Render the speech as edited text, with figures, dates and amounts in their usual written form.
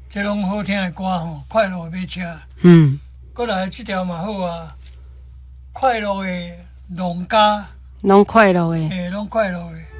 这拢好听的歌吼，快乐的马车。过来这条嘛好啊，快乐的农家。 拢快乐的。 拢快乐的。